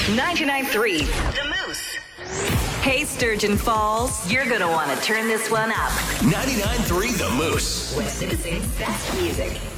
99.3 The Moose. Hey, Sturgeon Falls, you're going to want to turn this one up. 99.3 The Moose. West Nipissing's best music.